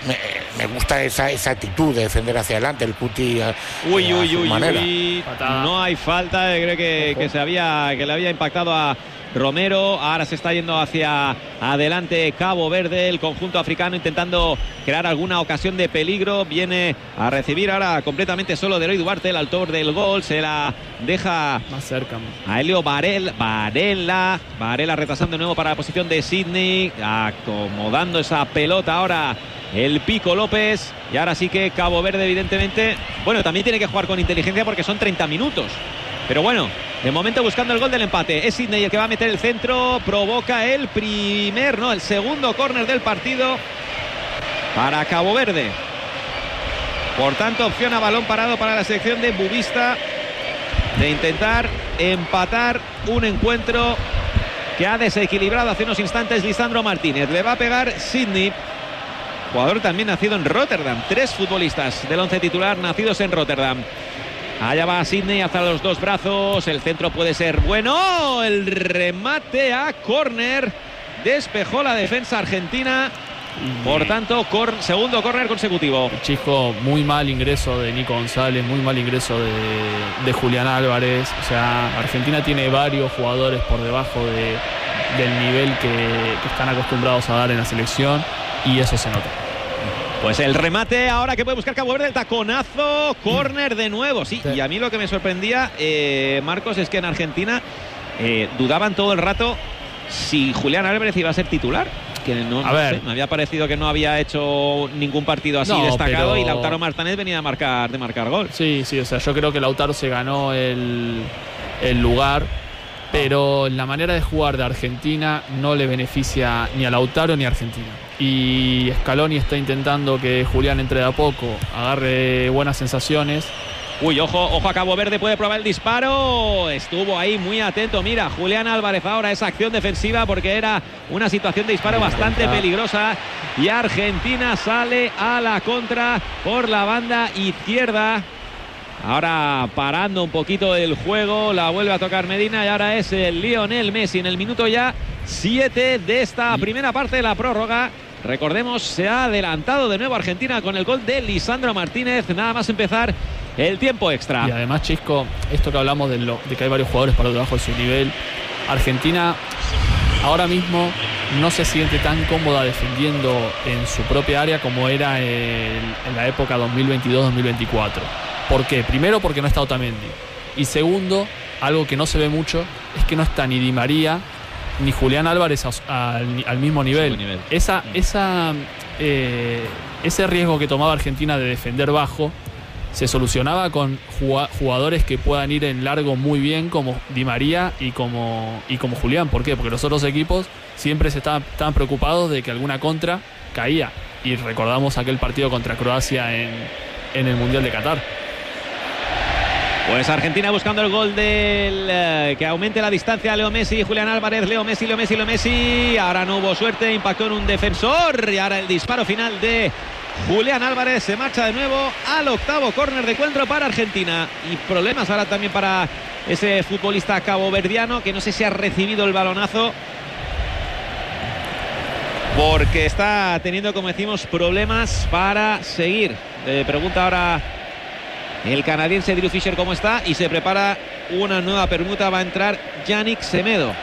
me gusta esa actitud de defender hacia adelante el Cuti. Uy. No hay falta, creo que le había impactado a Romero. Ahora se está yendo hacia adelante Cabo Verde, el conjunto africano, intentando crear alguna ocasión de peligro. Viene a recibir ahora completamente solo de Eloy Duarte, el autor del gol. Se la deja más cerca a Elio Varela retrasando de nuevo para la posición de Sidney, acomodando esa pelota ahora el Pico López. Y ahora sí que Cabo Verde, evidentemente, bueno, también tiene que jugar con inteligencia porque son 30 minutos. Pero bueno, de momento buscando el gol del empate. Es Sidney el que va a meter el centro. Provoca el segundo córner del partido para Cabo Verde. Por tanto, opción a balón parado para la selección de Bubista de intentar empatar un encuentro que ha desequilibrado hace unos instantes Lisandro Martínez. Le va a pegar Sidney, jugador también nacido en Rotterdam. 3 futbolistas del 11 titular nacidos en Rotterdam. Allá va Sidney hasta los 2 brazos. El centro puede ser bueno. El remate a córner. Despejó la defensa argentina. Por tanto, segundo córner consecutivo. Chico, muy mal ingreso de Nico González, muy mal ingreso de Julián Álvarez. O sea, Argentina tiene varios jugadores por debajo del nivel que están acostumbrados a dar en la selección, y eso se nota. Pues el remate ahora que puede buscar Cabo Verde, el taconazo, córner de nuevo. Sí, y a mí lo que me sorprendía, Marcos, es que en Argentina dudaban todo el rato si Julián Álvarez iba a ser titular. Que no sé, me había parecido que no había hecho ningún partido así destacado, y Lautaro Martínez venía de marcar gol. Sí, o sea, yo creo que Lautaro se ganó el lugar, pero la manera de jugar de Argentina no le beneficia ni a Lautaro ni a Argentina. Y Scaloni está intentando que Julián entre de a poco, agarre buenas sensaciones. Uy, ojo a Cabo Verde, puede probar el disparo. Estuvo ahí muy atento. Mira, Julián Álvarez ahora esa acción defensiva, porque era una situación de disparo bastante peligrosa. Y Argentina sale a la contra por la banda izquierda. Ahora parando un poquito el juego, la vuelve a tocar Medina, y ahora es el Lionel Messi en el minuto ya 7 de esta primera parte de la prórroga. Recordemos, se ha adelantado de nuevo Argentina con el gol de Lisandro Martínez, nada más empezar el tiempo extra. Y además, Chisco, esto que hablamos de que hay varios jugadores por debajo de su nivel, Argentina ahora mismo no se siente tan cómoda defendiendo en su propia área como era en la época 2022-2024. ¿Por qué? Primero, porque no está Otamendi. Y segundo, algo que no se ve mucho, es que no está ni Di María ni Julián Álvarez al mismo nivel. Ese riesgo que tomaba Argentina de defender bajo se solucionaba con jugadores que puedan ir en largo muy bien, como Di María y como Julián. ¿Por qué? Porque los otros equipos siempre estaban preocupados de que alguna contra caía. Y recordamos aquel partido contra Croacia en el Mundial de Qatar. Pues Argentina buscando el gol del que aumente la distancia. Leo Messi, Julián Álvarez, Leo Messi. Ahora no hubo suerte, impactó en un defensor, y ahora el disparo final de Julián Álvarez. Se marcha de nuevo al octavo córner de encuentro para Argentina. Y problemas ahora también para ese futbolista caboverdiano, que no sé si ha recibido el balonazo, porque está teniendo, como decimos, problemas para seguir. Pregunta ahora el canadiense Drew Fisher cómo está, y se prepara una nueva permuta. Va a entrar Yannick Semedo.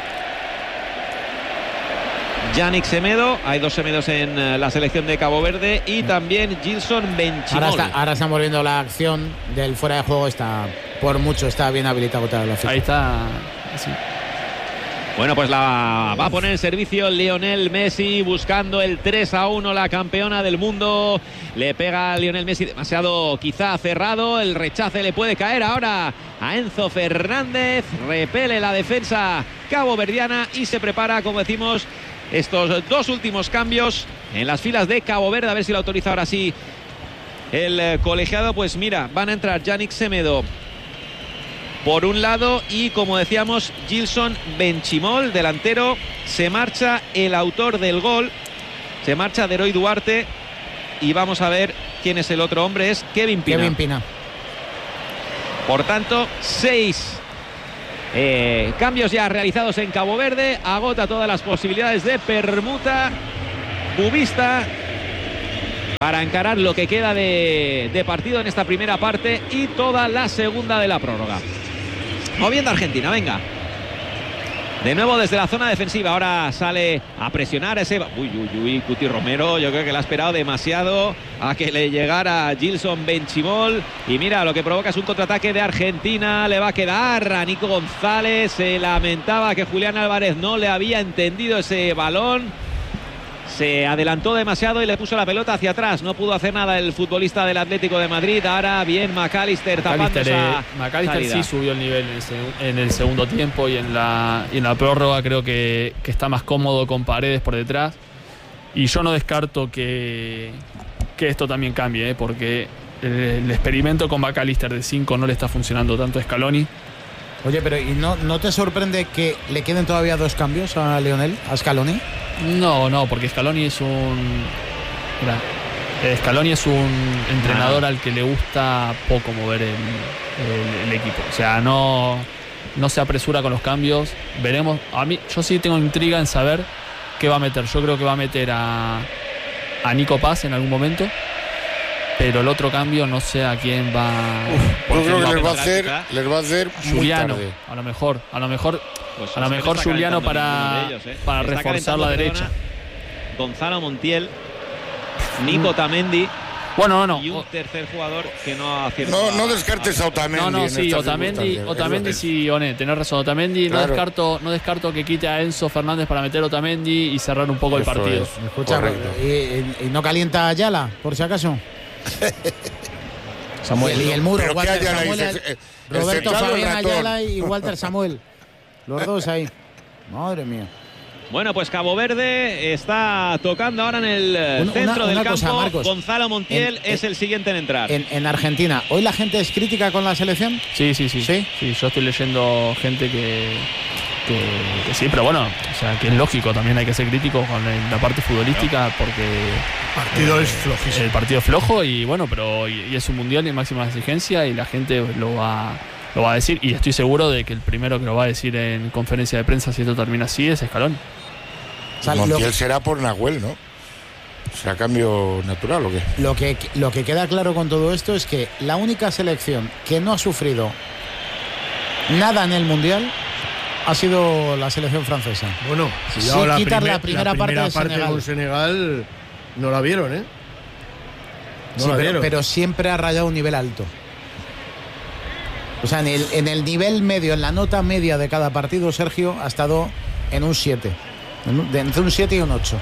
Hay 2 Semedos en la selección de Cabo Verde, y también Gilson Benchimol. Ahora estamos viendo la acción del fuera de juego. Está bien habilitado para la FIFA. Ahí está. Sí. Bueno, pues la va a poner en servicio Lionel Messi, buscando el 3-1, la campeona del mundo. Le pega a Lionel Messi demasiado quizá cerrado. El rechace le puede caer ahora a Enzo Fernández. Repele la defensa caboverdiana y se prepara, como decimos, estos 2 últimos cambios en las filas de Cabo Verde. A ver si lo autoriza ahora sí el colegiado. Pues mira, van a entrar Yannick Semedo por un lado y, como decíamos, Gilson Benchimol, delantero. Se marcha el autor del gol, se marcha Eloy Duarte, y vamos a ver quién es el otro hombre. Es Kevin Pina. Por tanto, 6 cambios ya realizados en Cabo Verde. Agota todas las posibilidades de permuta. Bubista para encarar lo que queda de partido en esta primera parte y toda la segunda de la prórroga. Moviendo Argentina, venga. De nuevo desde la zona defensiva, ahora sale a presionar ese... Uy, Cuti Romero, yo creo que le ha esperado demasiado a que le llegara Gilson Benchimol. Y mira, lo que provoca es un contraataque de Argentina, le va a quedar a Nico González. Se lamentaba que Julián Álvarez no le había entendido ese balón. Se adelantó demasiado y le puso la pelota hacia atrás. No pudo hacer nada el futbolista del Atlético de Madrid. Ahora bien McAllister tapando esa McAllister salida. Sí subió el nivel en el segundo tiempo y en la prórroga creo que está más cómodo con Paredes por detrás. Y yo no descarto que esto también cambie, porque el experimento con McAllister de 5 no le está funcionando tanto a Scaloni. Oye, pero ¿y no te sorprende que le queden todavía 2 cambios a Scaloni? No, porque Scaloni es un entrenador al que le gusta poco mover el equipo. O sea, no se apresura con los cambios. Veremos. Yo sí tengo intriga en saber qué va a meter. Yo creo que va a meter a Nico Paz en algún momento. Pero el otro cambio no sé a quién va. Yo creo que les va a hacer Juliano, muy tarde. a lo mejor Pues a lo mejor está Juliano calentando ninguno de ellos, para Está reforzar calentando, la derecha. Gonzalo Montiel, Nico Tamendi Bueno, y un tercer jugador que no acierta. No descartes a Otamendi. sí, Otamendi sí, One, tenés razón, Otamendi. Claro. No descarto que quite a Enzo Fernández para meter a Otamendi y cerrar un poco el Eso partido. es. Escucha, Correcto. ¿y no calienta a Ayala, por si acaso? Samuel y el muro, Pero Walter que Ayala Samuel, dice, Roberto central o el Fabián ratón. Ayala y Walter Samuel. Los dos ahí. Madre mía. Bueno, pues Cabo Verde está tocando ahora en el centro del campo. Cosa, Marcos. Gonzalo Montiel es el siguiente en entrar. En Argentina, ¿hoy la gente es crítica con la selección? Sí. ¿Sí? Yo estoy leyendo gente que sí, pero bueno, o sea, que es lógico, también hay que ser crítico con la parte futbolística porque El partido es flojísimo. el partido es flojo y bueno, pero y es un mundial y máxima exigencia y la gente lo va a decir y estoy seguro de que el primero que lo va a decir en conferencia de prensa si esto termina así es Scaloni. O sea, Montiel será por Nahuel, ¿no? ¿Será cambio natural o qué? lo que queda claro con todo esto es que la única selección que no ha sufrido nada en el mundial ha sido la selección francesa. Bueno, Sí, cuidado, la quitar primer- la primera parte de Senegal. con Senegal no la vieron, ¿eh? No Sí, la vieron. pero siempre ha rayado un nivel alto. O sea, en el nivel medio, en la nota media de cada partido, Sergio ha estado en un 7. Entre un 7 y un 8.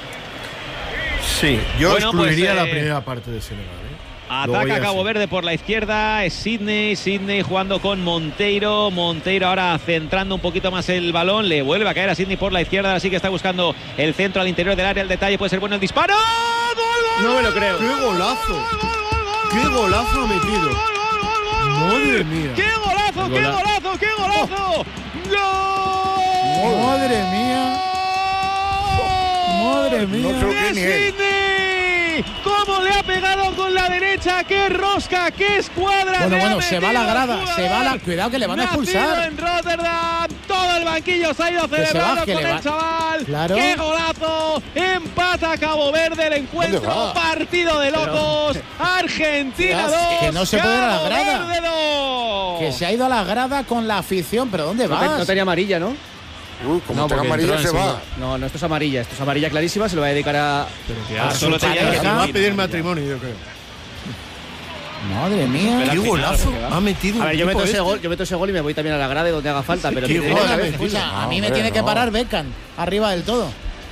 Sí, yo Bueno, excluiría pues, la primera parte de Senegal, ¿eh? Lo voy Ataca a Cabo decir. Verde por la izquierda, es Sidney jugando con Monteiro ahora centrando un poquito más el balón, le vuelve a caer a Sidney por la izquierda, así que está buscando el centro al interior del área, el detalle puede ser bueno el disparo. ¡Gol! No me lo creo. ¡Qué golazo! ¡Qué golazo ha metido! ¡Madre mía! ¡Qué golazo! ¡Qué golazo! ¡Qué golazo! ¡Gol! ¡Madre mía! ¡Madre mía! No creo que ni él. Sidney! ¿Cómo le ha pegado con la derecha? ¡Qué rosca! ¡Qué escuadra! Bueno, se va la grada, cuidado que le van a Nacido expulsar. en Rotterdam, todo el banquillo se ha ido Que se celebrando va, que con le el va. chaval. Claro. ¡Qué golazo! Empata Cabo Verde el encuentro. ¿Dónde va? Partido de locos. Argentina 2. Que no se puede ir a la Cabo grada. Verde 2. Que se ha ido a la grada con la afición. ¿Pero dónde vas? No tenía amarilla, ¿no? Uy, como No, tenga porque amarilla entró en se va. segundo. No, esto es amarilla clarísima, se lo va a dedicar a... Pero que Ah, solo tenía pareja. que Se va a decir. pedir matrimonio, yo creo. Madre mía. Espera, ¡Qué al final, golazo porque va. ha metido! A ver, el yo meto tipo ese este. gol, yo meto ese gol y me voy también a la grada y donde haga falta, pero... Qué tiene- gol, Escucha, ha escucha, metido. a mí me Hombre, tiene que no. parar Beckham arriba del todo.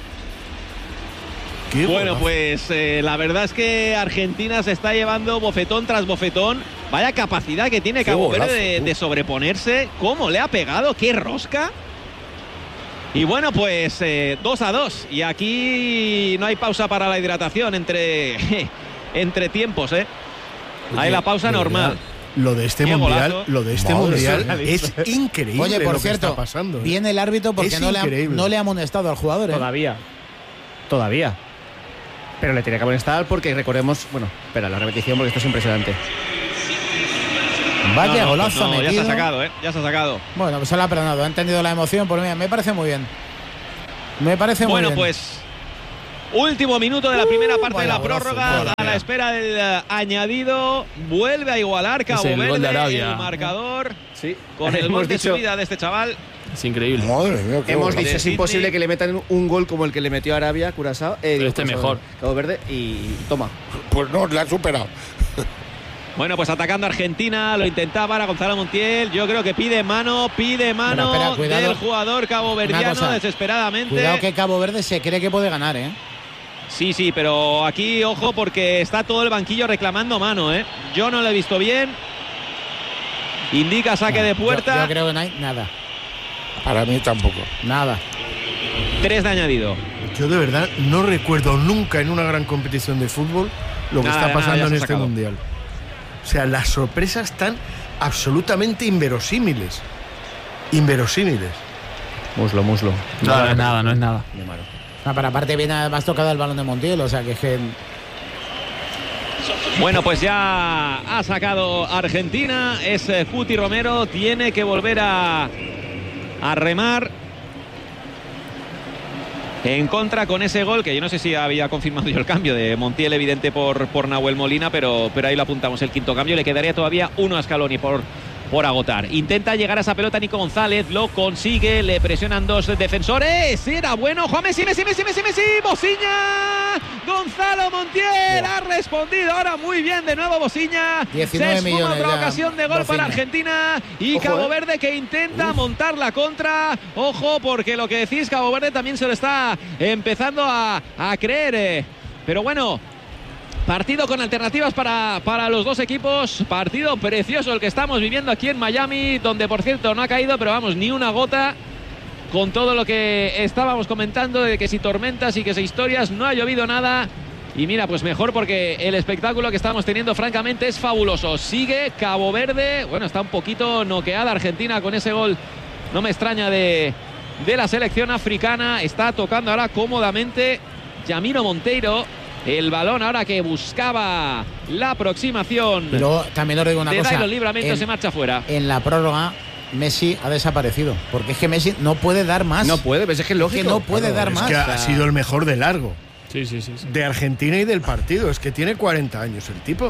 ¡Qué Bueno, golazo! pues la verdad es que Argentina se está llevando bofetón tras bofetón. Vaya capacidad que tiene Qué Cabo golazo, Verde de sobreponerse. ¿Cómo le ha pegado? ¡Qué rosca! Y bueno, pues 2-2. Y aquí no hay pausa para la hidratación entre tiempos, ¿eh? Hay la pausa de normal. verdad, Lo de este Qué mundial, golazo. mundial es increíble. Oye, por lo que cierto, está pasando, ¿eh? viene el árbitro porque Es no increíble. le ha amonestado al jugador. Todavía. Pero le tiene que amonestar porque recordemos... Bueno, espera, la repetición porque esto es impresionante. Vaya No, golazo pues no, ya se metido. ha sacado, ¿eh? Ya se ha sacado. Bueno, pues se lo ha perdonado. Ha entendido la emoción. Pues mira, me parece muy bien. Me parece muy Bueno, bien. pues Último minuto de la primera parte de la vaya golazo, prórroga, vaya. a la espera del añadido. Vuelve a igualar Cabo Es el gol de Verde Arabia. el marcador Sí. con el Hemos gol de dicho- su vida de este chaval. Es increíble. Madre mía, qué Hemos golazo. dicho, es Sydney. imposible que le metan un gol como el que le metió Arabia, Curazao. Pero este mejor. Cabo Verde y toma. Pues no, la ha superado. Bueno, pues atacando a Argentina, lo intentaba ahora Gonzalo Montiel. Yo creo que pide mano Bueno, espera, cuidado. del jugador caboverdiano Una cosa, desesperadamente. Cuidado que Cabo Verde se cree que puede ganar, ¿eh? Sí, pero aquí ojo porque está todo el banquillo reclamando mano, ¿eh? Yo no lo he visto bien. Indica saque de puerta. Yo creo que no hay nada. Para mí tampoco. Nada. 3 de añadido. Yo de verdad no recuerdo nunca en una gran competición de fútbol lo que Nada, está de nada, pasando ya en se ha este sacado. mundial. O sea, las sorpresas están absolutamente inverosímiles. Inverosímiles. Muslo. No, no es nada, no es nada. Para aparte viene además tocado el balón de Montiel, o sea que Bueno, pues ya ha sacado Argentina. Es Cuti Romero. Tiene que volver a remar en contra con ese gol, que yo no sé si había confirmado yo el cambio de Montiel, evidente por Nahuel Molina, pero ahí lo apuntamos, el quinto cambio. Le quedaría todavía uno a Scaloni por agotar. Intenta llegar a esa pelota Nico González, lo consigue, le presionan dos defensores. Era bueno, Juan Messi, Bociña. Gonzalo Montiel ha respondido ahora muy bien de nuevo Bociña. 19 Se esfuma millones otra ya, ocasión de gol Bociña. para Argentina y Ojo, Cabo Verde que intenta montar la contra. Ojo, porque lo que decís, Cabo Verde también se lo está empezando a creer. Pero bueno, partido con alternativas para los dos equipos. Partido precioso el que estamos viviendo aquí en Miami, donde por cierto no ha caído, pero vamos, ni una gota. Con todo lo que estábamos comentando de que si tormentas y que si historias, no ha llovido nada. Y mira, pues mejor porque el espectáculo que estamos teniendo francamente es fabuloso. Sigue Cabo Verde, bueno, está un poquito noqueada Argentina con ese gol. No me extraña de la selección africana. Está tocando ahora cómodamente Yamiro Monteiro. El balón ahora que buscaba la aproximación. Pero también os digo una de cosa. Dairo Livramento en, se marcha fuera. en la prórroga Messi ha desaparecido, porque es que Messi no puede dar más. No puede, pero es que es lógico. que no puede dar Es más. que O sea, ha sido el mejor de largo. Sí. De Argentina y del partido. Es que tiene 40 años el tipo.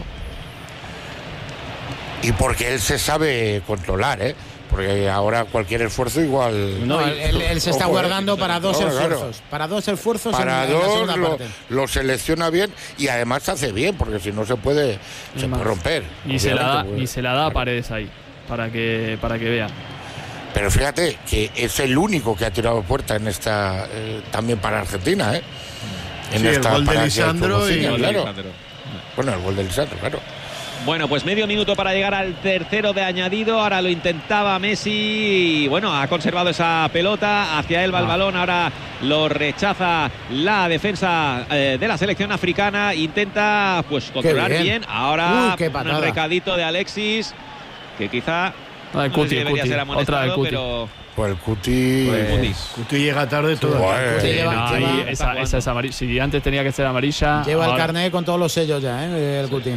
Y porque él se sabe controlar, ¿eh? Porque ahora cualquier esfuerzo igual. No, él se está Ojo, guardando para dos Claro, esfuerzos. claro. Para dos esfuerzos Para en la dos segunda lo, parte. lo selecciona bien y además hace bien, porque si no se puede romper. Y se la obviamente, da a Paredes ahí, para que vea. Pero fíjate que es el único que ha tirado puerta en esta también para Argentina, ¿eh? En Sí, el gol de para que Lisandro Bociña, y- claro. Bueno, el gol de Lisandro, claro. Bueno, pues medio minuto para llegar al tercero de añadido. Ahora lo intentaba Messi y bueno, ha conservado esa pelota. Hacia él va el balón. Ahora lo rechaza la defensa de la selección africana. Intenta pues controlar bien. bien. Ahora Uy, qué un patada. recadito de Alexis, que quizá Ah, el no sé Cuti, si debería Cuti. ser Otra amonestado, del Cuti. pero Pues el Cuti. Cuti. Llega tarde todo. Joder. Sí, lleva- No, lleva- ahí esa es amarilla. Si antes tenía que ser amarilla. Lleva el ahora- carnet con todos los sellos ya, el Cuti.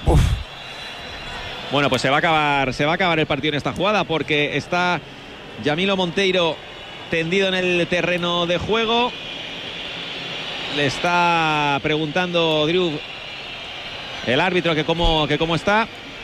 Bueno, pues se va a acabar el partido en esta jugada porque está Yamilo Monteiro tendido en el terreno de juego. Le está preguntando Drew, el árbitro, que cómo está.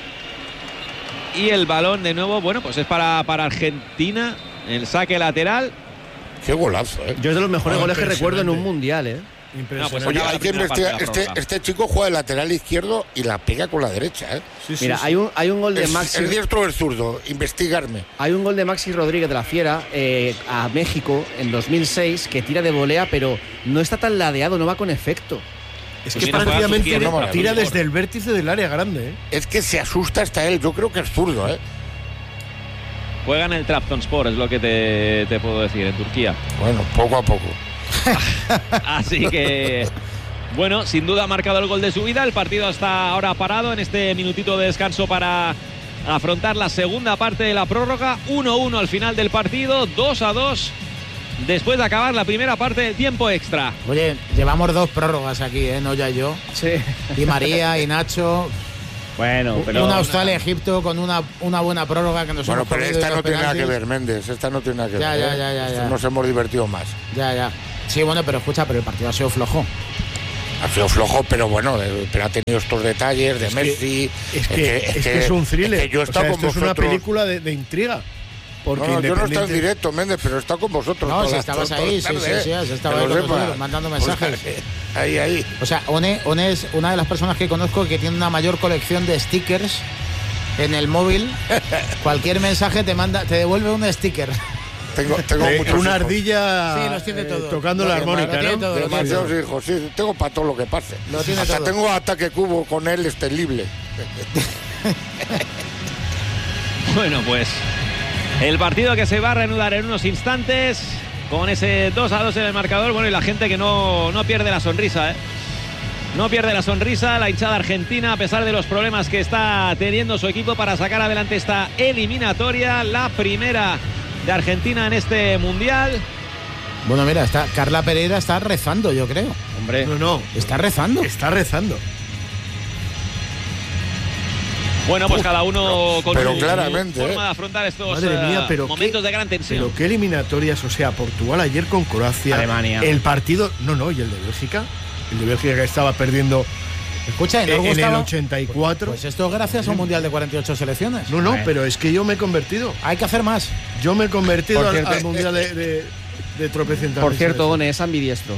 Y el balón de nuevo, bueno, pues es para Argentina. El saque lateral. Qué golazo, ¿eh? Yo es de los mejores goles que recuerdo en un impresionante. mundial, ¿eh? Impresionante. pues Oye, acaba hay la que primera parte de investigar. la prórroga. Este chico juega de lateral izquierdo y la pega con la derecha, ¿eh? Sí, sí, Mira, sí. hay un gol de ¿Es Maxi. diestro o es zurdo? Investigarme. Hay un gol de Maxi Rodríguez de la Fiera a México en 2006 que tira de volea, pero no está tan ladeado, no va con efecto. Es Pues que mira, juega prácticamente su izquierda, tira por favor. desde el vértice del área grande, ¿eh? Es que se asusta hasta él. Yo creo que es zurdo, ¿eh? Juega en el Trabzonspor, es lo que te puedo decir, en Turquía. Bueno, poco a poco. Así que, bueno, sin duda ha marcado el gol de su vida. El partido está ahora parado en este minutito de descanso para afrontar la segunda parte de la prórroga. 1-1 al final del partido, 2-2 después de acabar la primera parte del tiempo extra. Oye, llevamos dos prórrogas aquí, no ya yo. Sí. Y María y Nacho. Bueno, Una Australia-Egipto con una buena prórroga que nos Bueno, hemos pero comido esta los no tiene nada que penaltis. ver, Méndez. Esta no tiene nada que Ya, ver. ya, ya, ya, Esto ya. Nos hemos divertido más. Ya. Sí, bueno, pero escucha, pero el partido ha sido flojo. Ha sido flojo, pero bueno, pero ha tenido estos detalles de Messi. Es que es un thriller. Es que yo he estado con esto vosotros. es una película de intriga. Porque No, yo no estoy en independiente- directo, Méndez, pero he estado con vosotros. No, todas si las- estabas todas ahí, las sí, tardes, sí, has estado que ahí lo con sepas. nosotros, mandando mensajes. Ahí. O sea, One es una de las personas que conozco que tiene una mayor colección de stickers en el móvil. Cualquier mensaje te devuelve un sticker. Tengo muchos una hijos. ardilla Sí, los tiene todos. tocando la Lo tiene armónica, ¿no? todo. Demasiados hijos, sí, tengo para todo lo que pase. Lo tiene Hasta todo. tengo ataque cubo con él extendible. Bueno, pues el partido que se va a reanudar en unos instantes con ese 2-2 en el marcador. Bueno, y la gente que no pierde la sonrisa, ¿eh? No pierde la sonrisa la hinchada argentina a pesar de los problemas que está teniendo su equipo para sacar adelante esta eliminatoria, la primera de Argentina en este Mundial. Bueno, mira, Carla Pereira está rezando, yo creo. Hombre, No, Está rezando. está rezando. Bueno, pues cada uno con pero su claramente, forma de afrontar estos Madre mía, pero momentos qué- de gran tensión. Pero qué eliminatorias, o sea, Portugal ayer con Croacia. Alemania. El partido, y el de Bélgica. El de Bélgica que estaba perdiendo Escucha, ¿y no os en el gustaba? 84. Pues esto es gracias a un mundial de 48 selecciones. No, pero es que yo me he convertido. Hay que hacer más. Yo me he convertido Por al cierto- mundial de tropecientas. por cierto, One es ambidiestro.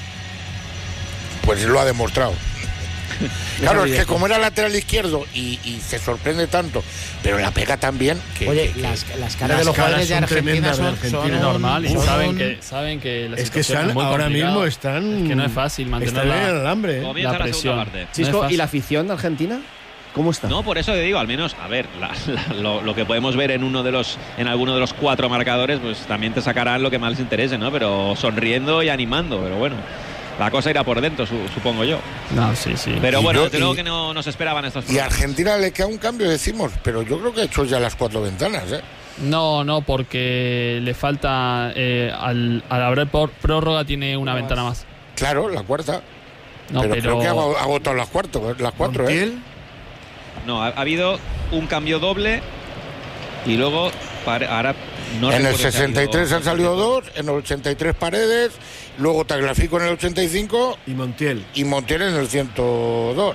Pues lo ha demostrado. Claro, es que ambidiestro. como era lateral izquierdo y se sorprende tanto, pero la pega también que. Oye, que- las caras las de los caras jugadores de son Argentina tremendas de son Argentina. Es normal y son- saben que la Es que situación están, muy ahora complicada. mismo están. Es que no es fácil mantener están en el la, alambre. ¿eh? Comienza la la presión. segunda parte. No es Chisco, fácil. ¿y la afición de Argentina? ¿Cómo está? No, por eso te digo, al menos, a ver, lo que podemos ver en alguno de los 4 marcadores, pues también te sacarán lo que más les interese, ¿no? Pero sonriendo y animando, pero bueno, la cosa irá por dentro, supongo yo. No, sí. Pero Y bueno, yo- desde luego y- que no nos esperaban estos Y a Argentina le queda un cambio, decimos, pero yo creo que ha hecho ya las 4 ventanas, ¿eh? No, porque le falta al haber prórroga tiene una ventana más. Claro, la cuarta. No, pero, creo que ha pero agotado las 4, ¿eh? Montiel, No, ha habido un cambio doble y luego ahora no En el recuerdo si ha 63 habido- han salido 2, en el 83 Paredes, luego Tagliafico en el 85 y Montiel. y Montiel en el 102.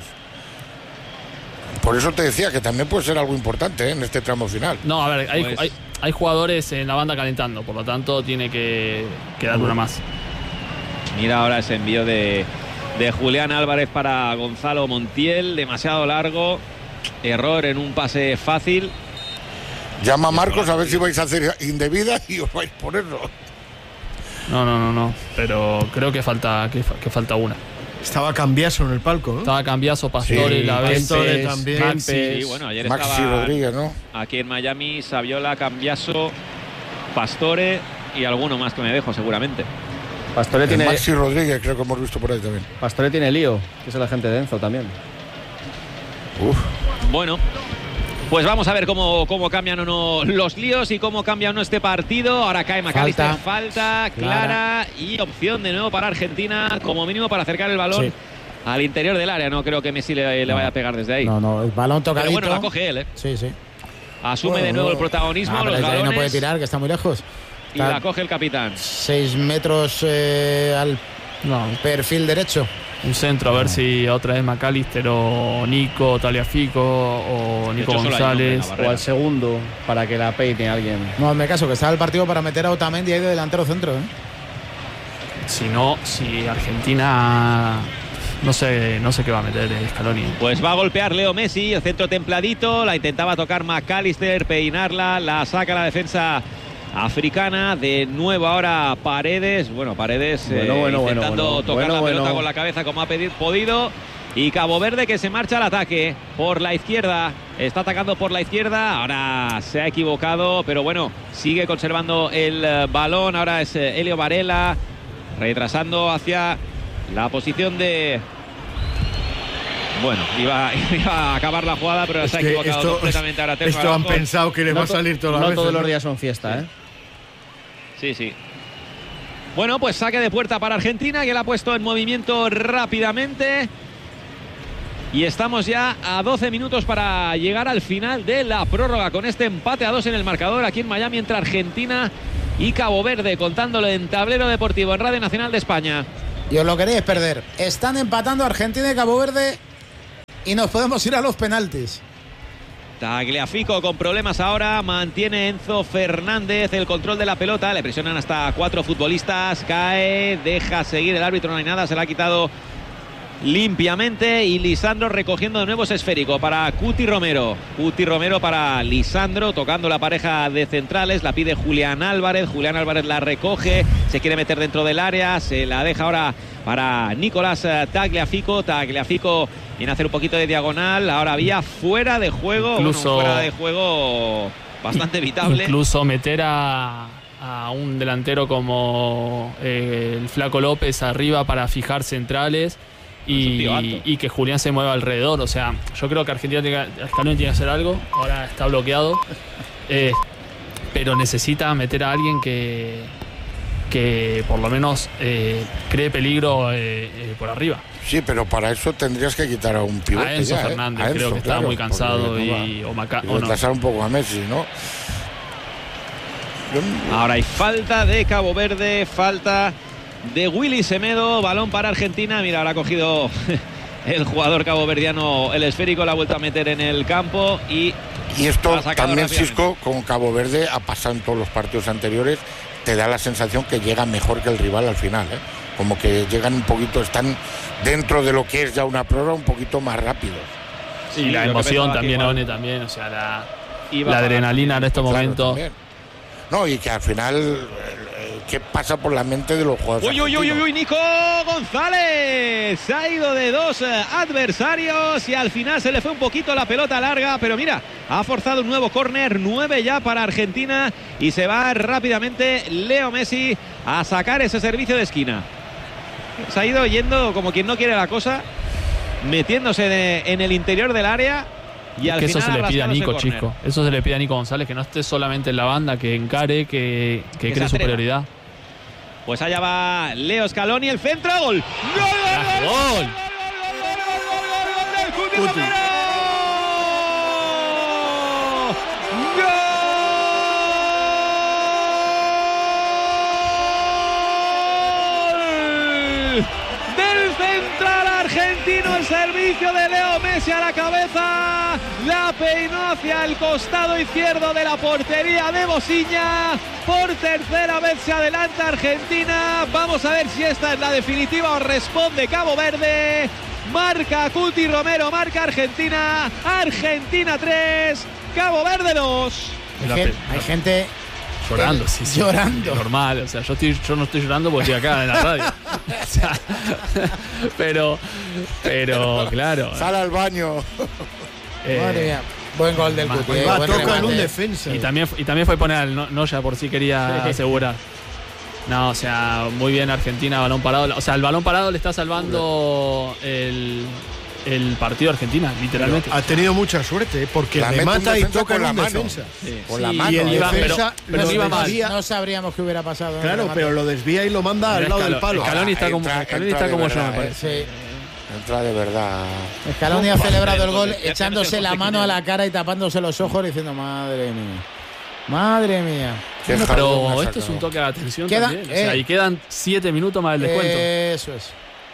Por eso te decía que también puede ser algo importante, ¿eh? En este tramo final. no, a ver, Pues- hay jugadores en la banda calentando, por lo tanto tiene que dar una más. Mira ahora ese envío de Julián Álvarez para Gonzalo Montiel, demasiado largo, error en un pase fácil. Llama a Marcos a ver si vais a hacer indebida y os vais por eso. No, pero creo que falta una. Estaba Cambiaso en el palco, ¿no? Estaba Cambiaso, Pastore, Sí, la vez Pastore también. Sí, bueno, ayer Maxi estaba Rodríguez, ¿no? aquí en Miami, Saviola, Cambiaso, Pastore y alguno más que me dejo seguramente. Pastore tiene, Maxi Rodríguez creo que hemos visto por ahí también. Pastore tiene lío, que es el agente de Enzo también. Uf. Bueno, pues vamos a ver cómo cambian o no los líos y cómo cambia o no este partido. Ahora cae McAllister, falta clara y opción de nuevo para Argentina, como mínimo para acercar el balón Sí. al interior del área. No creo que Messi le vaya a pegar desde ahí. No, el balón Pero tocadito. bueno, la coge él, ¿eh? Sí. Asume de nuevo el protagonismo, Pero los desde ahí balones, no puede tirar, que está muy lejos. y la coge el capitán. 6 metros al No, perfil derecho. un centro, a ver si otra vez McAllister o Nico, Tagliafico o Nico hecho, solo hay un hombre en González. la O al segundo, para que la peine alguien. No, hazme caso, que está el partido para meter a Otamendi ahí de delantero centro, ¿eh? Si Argentina no sé qué va a meter Scaloni. Pues va a golpear Leo Messi, el centro templadito, la intentaba tocar McAllister, peinarla, la saca la defensa africana, de nuevo ahora Paredes, Paredes intentando tocar la pelota con la cabeza como ha podido, y Cabo Verde que se marcha al ataque por la izquierda, está atacando por la izquierda, ahora se ha equivocado, pero bueno, sigue conservando el balón, ahora es Elio Varela, retrasando hacia la posición de... Bueno, iba a acabar la jugada, pero se ha equivocado completamente. Ahora Telmo Esto han Araujo. pensado que le va a salir todas las No veces. todos los días son fiesta, ¿eh? Sí. Bueno, pues saque de puerta para Argentina, que la ha puesto en movimiento rápidamente. Y estamos ya a 12 minutos para llegar al final de la prórroga con este empate a 2 en el marcador aquí en Miami entre Argentina y Cabo Verde, contándolo en Tablero Deportivo en Radio Nacional de España. Y os lo queréis perder. Están empatando Argentina y Cabo Verde y nos podemos ir a los penaltis. Tagliafico con problemas ahora, mantiene Enzo Fernández el control de la pelota, le presionan hasta 4 futbolistas, cae, deja seguir el árbitro, no hay nada, se la ha quitado limpiamente y Lisandro recogiendo de nuevo ese esférico para Cuti Romero. Cuti Romero para Lisandro, tocando la pareja de centrales, la pide Julián Álvarez la recoge, se quiere meter dentro del área, se la deja ahora para Nicolás Tagliafico. Tagliafico viene a hacer un poquito de diagonal, ahora había fuera de juego, incluso, fuera de juego bastante evitable. Incluso meter a un delantero como el Flaco López arriba para fijar centrales y que Julián se mueva alrededor. O sea, yo creo que Argentina tiene que hacer algo. Ahora está bloqueado, pero necesita meter a alguien que por lo menos cree peligro por arriba. Sí, pero para eso tendrías que quitar a un pivote. A Enzo Fernández, a Enzo, creo que estaba muy cansado y retrasar un poco a Messi, ¿no? Ahora hay falta de Cabo Verde, falta de Willy Semedo, balón para Argentina. Mira, ahora ha cogido el jugador caboverdiano el esférico, la ha vuelto a meter en el campo y esto también, Xisco, con Cabo Verde ha pasado en todos los partidos anteriores, te da la sensación que llega mejor que el rival al final, ¿eh? Como que llegan un poquito, están dentro de lo que es ya una prórroga un poquito más rápidos. Sí, la emoción también, One, también, o sea, la adrenalina en estos momentos. También. No, y que al final, ¿qué pasa por la mente de los jugadores? Uy, Nico González se ha ido de 2 adversarios y al final se le fue un poquito la pelota larga, pero mira, ha forzado un nuevo córner, 9 ya para Argentina y se va rápidamente Leo Messi a sacar ese servicio de esquina. Se ha ido yendo como quien no quiere la cosa, metiéndose en el interior del área. Y al eso final se le pide a Nico, Chisco. Eso se le pide a Nico González, que no esté solamente en la banda, que encare, que cree superioridad. Pues allá va Leo Scaloni, el centro, gol. ¡Gol! Argentino, el servicio de Leo Messi a la cabeza, la peinó hacia el costado izquierdo de la portería de Bosiña. Por tercera vez se adelanta Argentina. Vamos a ver si esta es la definitiva o responde Cabo Verde. Marca Cuti Romero, marca Argentina. Argentina 3, Cabo Verde 2. Hay gente llorando, sí. Llorando. Normal, o sea, yo no estoy llorando porque estoy acá en la radio. O sea, pero claro. Sal al baño. Madre mía. Buen gol del Cuti. Toca en un defensa. Y también fue poner al Noya por si quería asegurar. No, o sea, muy bien Argentina, balón parado. O sea, el balón parado le está salvando el partido a Argentina, literalmente. Pero ha tenido mucha suerte, porque le mata y toca en un defensa. Con la mano. Y el defensa pero iba mal. No sabríamos qué hubiera pasado. Claro, pero lo desvía y lo manda al lado del palo. Scaloni está como yo, me parece. Sí. Entra de verdad. Scaloni ha celebrado el gol echándose la mano a la cara y tapándose los ojos diciendo, madre mía. Madre mía. Pero esto es un toque de atención también. O sea, y quedan 7 minutos más del descuento. Eso es.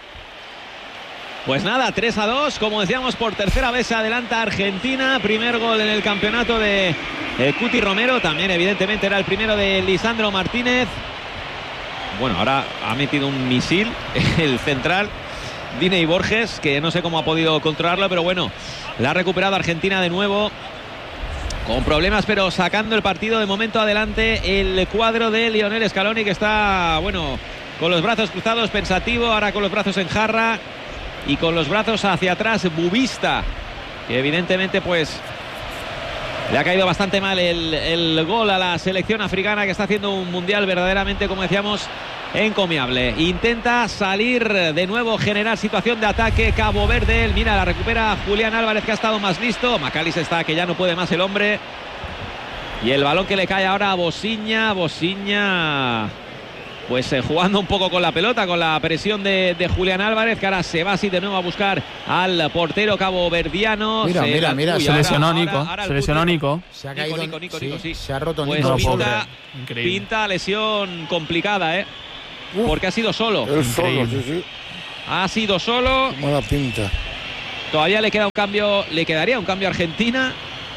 Pues nada, 3-2, como decíamos, por tercera vez se adelanta Argentina. Primer gol en el campeonato de Cuti Romero. También evidentemente era el primero de Lisandro Martínez. Bueno, ahora ha metido un misil el central Diney Borges, que no sé cómo ha podido controlarlo, pero bueno, la ha recuperado Argentina de nuevo. Con problemas, pero sacando el partido de momento adelante el cuadro de Lionel Scaloni, que está, bueno, con los brazos cruzados, pensativo, ahora con los brazos en jarra. Y con los brazos hacia atrás Bubista, que evidentemente pues le ha caído bastante mal el gol a la selección africana, que está haciendo un mundial verdaderamente, como decíamos, encomiable. Intenta salir de nuevo, generar situación de ataque Cabo Verde. Mira, la recupera Julián Álvarez, que ha estado más listo. Macalis está que ya no puede más el hombre. Y el balón que le cae ahora a Bosiña. pues jugando un poco con la pelota, con la presión de Julián Álvarez, que ahora se va así de nuevo a buscar al portero caboverdiano. Mira, se lesionó Nico. Se lesionó Nico. Se ha caído Nico, sí. Se ha roto pues Nico. pinta lesión complicada, porque ha sido solo. Él solo, sí. Ha sido solo. Mala pinta. Todavía le quedaría un cambio a Argentina.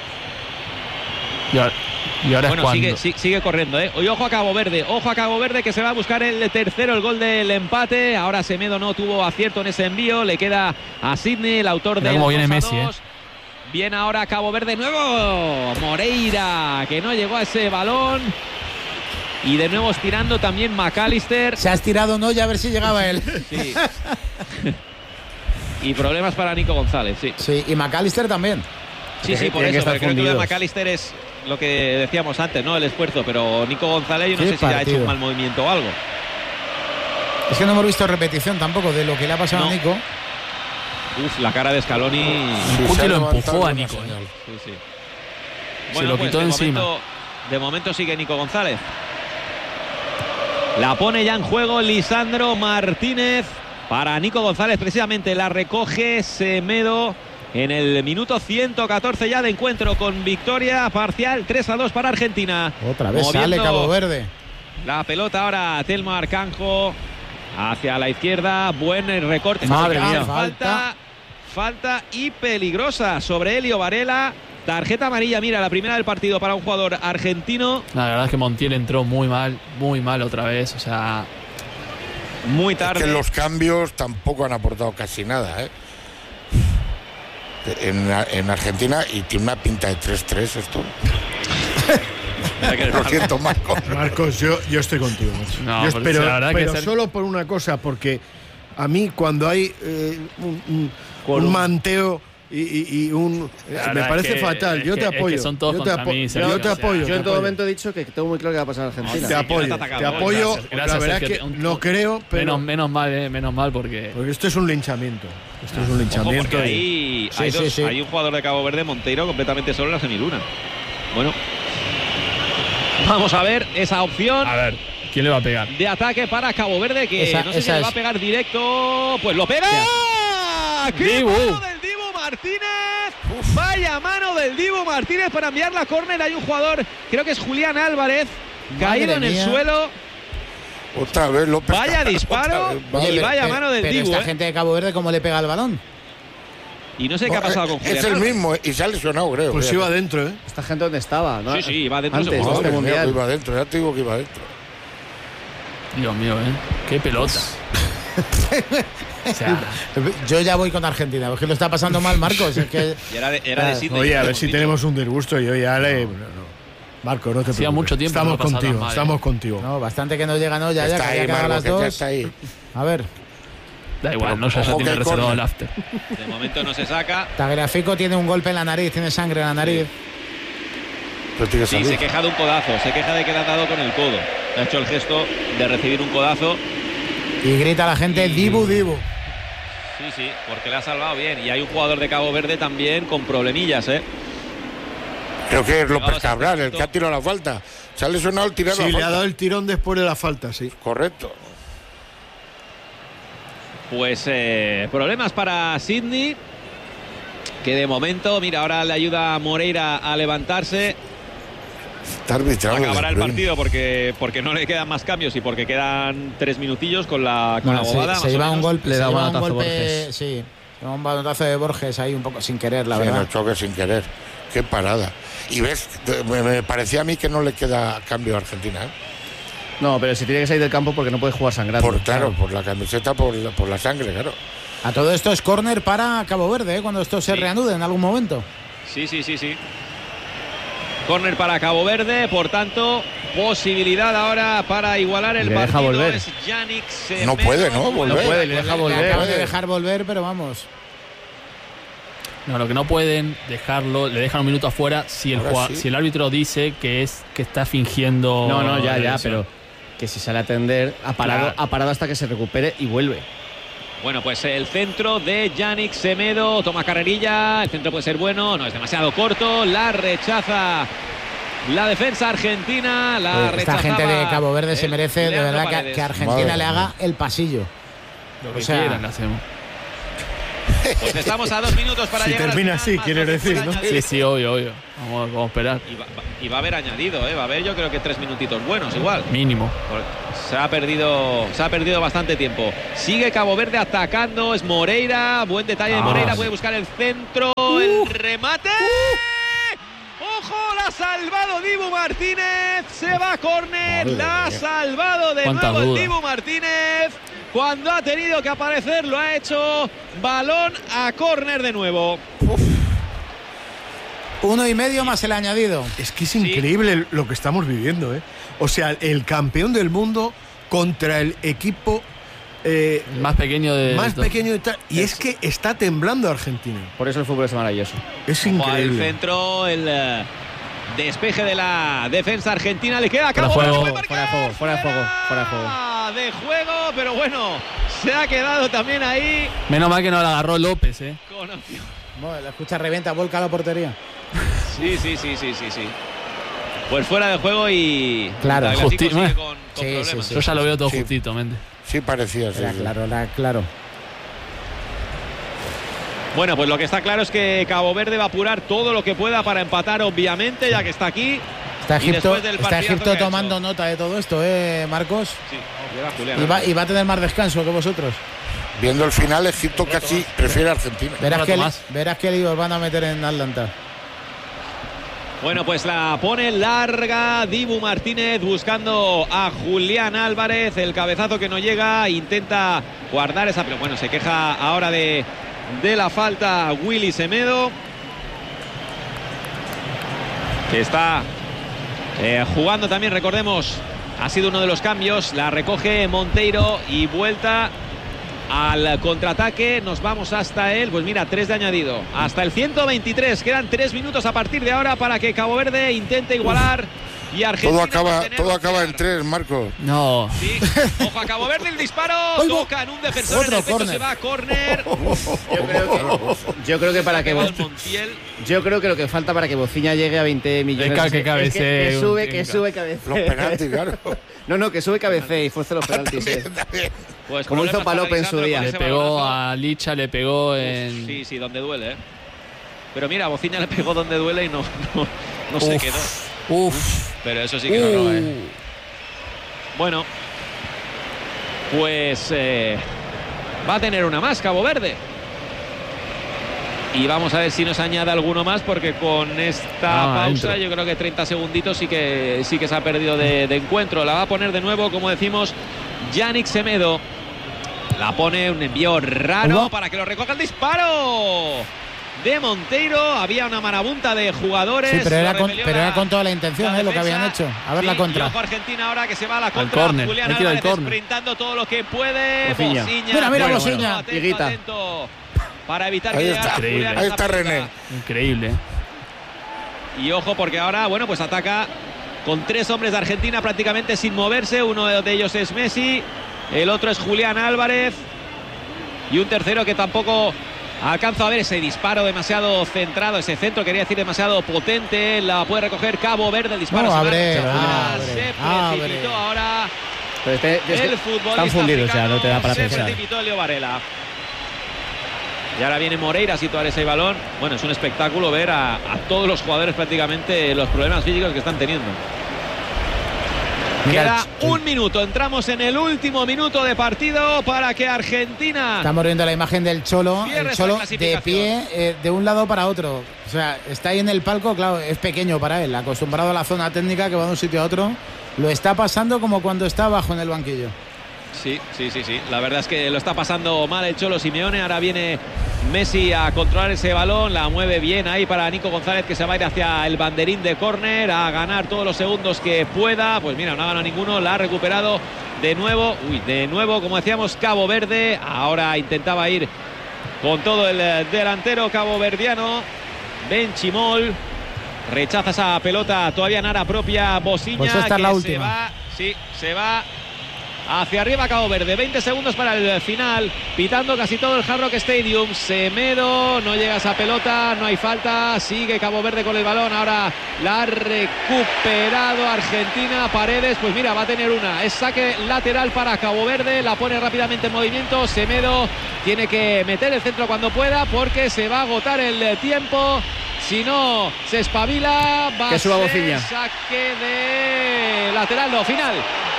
Y ahora bueno, es sigue corriendo, Hoy ojo a Cabo Verde que se va a buscar el tercero, el gol del empate. Ahora Semedo no tuvo acierto en ese envío, le queda a Sidney, el autor del 2-2. Viene ahora Cabo Verde nuevo, Moreira, que no llegó a ese balón. Y de nuevo estirando también McAllister. Se ha estirado ya a ver si llegaba él. Sí. Y problemas para Nico González, sí. Sí, y McAllister también. Sí, por eso, pero creo que lo de McAllister es lo que decíamos antes, ¿no? El esfuerzo, pero Nico González yo no sé si ha hecho un mal movimiento o algo. Es que no hemos visto repetición tampoco de lo que le ha pasado a Nico. Uf, la cara de Scaloni. Cuti lo empujó a Nico. Sí. Bueno, se lo quitó encima. De momento sigue Nico González. La pone ya en juego Lisandro Martínez para Nico González, precisamente la recoge Semedo en el minuto 114 ya de encuentro, con victoria parcial 3-2 para Argentina. Otra vez sale Cabo Verde. La pelota ahora Telmo Arcanjo hacia la izquierda, buen recorte. Madre mía. Falta y peligrosa sobre Elio Varela. Tarjeta amarilla, mira, la primera del partido para un jugador argentino. La verdad es que Montiel entró muy mal otra vez, o sea, muy tarde. Es que los cambios tampoco han aportado casi nada, en Argentina, y tiene una pinta de 3-3 esto. Lo siento, Marcos, yo estoy contigo. No, pero solo por una cosa, porque a mí cuando hay un manteo y un... me parece fatal. Yo te apoyo. Son todos yo te apoyo. Yo en todo momento he dicho que tengo muy claro que va a pasar a Argentina. Te apoyo. La verdad es que no creo, pero... Menos mal porque esto es un linchamiento. Ojo, porque hay un jugador de Cabo Verde, Monteiro, completamente solo en la semiluna. Bueno, vamos a ver esa opción. A ver, ¿quién le va a pegar? De ataque para Cabo Verde, que no sé si le va a pegar directo. Pues lo pega. ¡Qué mano del Dibu Martínez! Vaya mano del Dibu Martínez para enviar la córner. Hay un jugador, creo que es Julián Álvarez, caído en el suelo. Otra vez López. Vaya disparo y vaya mano del Dibu. Esta gente de Cabo Verde, ¿cómo le pega el balón? Y no sé qué ha pasado con Julián. Es el mismo y se ha lesionado, creo. Pues iba adentro, Esta gente dónde estaba, ¿no? Sí, iba adentro. Antes, iba adentro, ya te digo que iba adentro. Dios mío, qué pelota. O sea, yo ya voy con Argentina, porque lo está pasando mal Marcos. Es que era de Sidney. Oye, a ver si tenemos un disgusto. Yo ya le... Marco, no te preocupes. Mucho tiempo estamos contigo. No, bastante que no llega, ya que había quedado las dos. Está ahí. A ver. Da igual, no se tiene reservado el after. De momento no se saca. Tagliafico tiene un golpe en la nariz, tiene sangre en la nariz. Sí, se queja de un codazo, se queja de que le han dado con el codo. Ha hecho el gesto de recibir un codazo. Y grita a la gente, Dibu. Sí, porque le ha salvado bien. Y hay un jugador de Cabo Verde también con problemillas, Creo que es López Cabral, el que ha tirado la falta. Se ha lesionado el tirado. Sí, le ha dado el tirón después de la falta, sí. Correcto. Pues problemas para Sidney, que de momento, mira, ahora le ayuda a Moreira a levantarse. Está arbitrado. Acabará el partido porque no le quedan más cambios y porque quedan 3 minutillos con la bobada. Se lleva un golpe, le da un golpe, Borges. sí, un balotazo de Borges ahí un poco sin querer, la verdad. En el choque sin querer. Qué parada. Y ves, me parecía a mí que no le queda cambio a Argentina, No, pero si tiene que salir del campo porque no puede jugar sangrando. Por la camiseta, por la sangre, claro. A todo esto es córner para Cabo Verde, cuando esto se reanude en algún momento. Sí. Córner para Cabo Verde, por tanto, posibilidad ahora para igualar el partido. Volver. Es Yannick Semedo. No puede, ¿no? Volver. No puede, le deja volver. Le acaban de dejar volver, pero vamos. No, lo que no pueden dejarlo, le dejan un minuto afuera si el árbitro dice que está fingiendo. No, ya, pero que si sale a atender, ha parado hasta que se recupere y vuelve. Bueno, pues el centro de Yannick Semedo, toma carrerilla, el centro puede ser bueno, no es demasiado corto, la rechaza la defensa argentina. Esta gente de Cabo Verde se merece de verdad que Argentina le haga el pasillo. Lo que quieran, lo hacemos. Pues estamos a 2 minutos para llegar. Si termina así, quieres decir, ¿no? Sí, obvio. Vamos a esperar. Y va a haber añadido, va a haber yo creo que 3 minutitos buenos igual. Mínimo. Se ha perdido bastante tiempo. Sigue Cabo Verde atacando, es Moreira, buen detalle de Moreira, puede buscar el centro, el remate. ¡Ojo! La ha salvado Dibu Martínez, se va a córner, la ha salvado de nuevo el Dibu Martínez. Cuando ha tenido que aparecer lo ha hecho, balón a córner de nuevo. 1,5 más el añadido. Es que es increíble lo que estamos viviendo, ¿eh? O sea, el campeón del mundo contra el equipo más pequeño de tal. Y es que está temblando Argentina. Por eso el fútbol es maravilloso. Es increíble. El centro, el despeje de la defensa argentina. Le queda a Cabo fuera de juego, pero bueno, se ha quedado también ahí. Menos mal que no la agarró López, con opción. Bueno, la escucha, revienta, volca a la portería. Sí. Pues fuera de juego y claro, justito. Con problemas. Yo ya lo veo todo justito, mente. Sí, parecía. Era claro. Bueno, pues lo que está claro es que Cabo Verde va a apurar todo lo que pueda para empatar, obviamente, ya que está aquí. Está Egipto tomando nota de todo esto, Marcos. Sí, y va a tener más descanso que vosotros. Viendo el final, Egipto casi prefiere a Argentina. Verás que líos van a meter en Atlanta. Bueno, pues la pone larga Dibu Martínez buscando a Julián Álvarez. El cabezazo que no llega, intenta guardar esa, pero bueno, se queja ahora de la falta Willy Semedo, que está jugando también, recordemos, ha sido uno de los cambios. La recoge Monteiro y vuelta al contraataque. Nos vamos hasta el, pues mira, 3 de añadido, hasta el 123. Quedan 3 minutos a partir de ahora para que Cabo Verde intente igualar. Y Argentina todo acaba en 3, Marcos. No. Sí. Ojo a Cabo Verde, el disparo. Toca en un defensor, en el pecho, se va a córner. Yo creo que para que yo creo que lo que falta para que Bociña llegue a 20 millones que sube cabecee. Los penaltis, claro. No, que sube cabecee y fuerce los penaltis. Pues como hizo Palope en su día. Le pegó a Licha, le pegó en... Sí, donde duele, Pero mira, Bociña le pegó donde duele y no se quedó. Pero eso sí que no. Bueno, pues va a tener una más Cabo Verde. Y vamos a ver si nos añade alguno más, porque con esta pausa yo creo que 30 segunditos sí que se ha perdido de encuentro. La va a poner de nuevo, como decimos, Yannick Semedo. La pone, un envío raro para que lo recoja el disparo de Monteiro. Había una marabunta de jugadores. Sí, pero era con toda la intención, lo que habían hecho. A ver la contra. Ojo Argentina ahora, que se va a la contra. Julián Álvarez sprintando todo lo que puede. Bociña. Mira, Bociña. Atento, para evitar que ahí está René. Increíble. Y ojo, porque ahora, bueno, pues ataca con 3 hombres de Argentina prácticamente sin moverse. Uno de ellos es Messi, el otro es Julián Álvarez y un tercero que tampoco alcanza a ver ese disparo demasiado centrado, ese centro, quería decir, demasiado potente. La puede recoger Cabo Verde, el disparo se precipitó ahora. El futbolista están fundidos ya, no te da para pensar. Se precipitó Leo Varela. Y ahora viene Moreira a situar ese balón. Bueno, es un espectáculo ver a todos los jugadores prácticamente los problemas físicos que están teniendo. Queda un minuto, entramos en el último minuto de partido para que Argentina... Estamos viendo la imagen del Cholo, de pie de un lado para otro. O sea, está ahí en el palco, claro, es pequeño para él, acostumbrado a la zona técnica que va de un sitio a otro. Lo está pasando como cuando está abajo en el banquillo. Sí. La verdad es que lo está pasando mal el Cholo Simeone. Ahora viene Messi a controlar ese balón. La mueve bien ahí para Nico González, que se va a ir hacia el banderín de córner a ganar todos los segundos que pueda. Pues mira, no ha ganado ninguno. La ha recuperado de nuevo. De nuevo, como decíamos, Cabo Verde. Ahora intentaba ir con todo el delantero caboverdiano. Benchimol. Rechaza esa pelota todavía en área propia. Bociña, pues esta es la última. Se va hacia arriba Cabo Verde. 20 segundos para el final, pitando casi todo el Hard Rock Stadium. Semedo, no llega esa pelota, no hay falta, sigue Cabo Verde con el balón. Ahora la ha recuperado Argentina. Paredes, pues mira, va a tener una, es saque lateral para Cabo Verde, la pone rápidamente en movimiento. Semedo tiene que meter el centro cuando pueda, porque se va a agotar el tiempo. Si no se espabila, va a ser saque de lateral, no, final.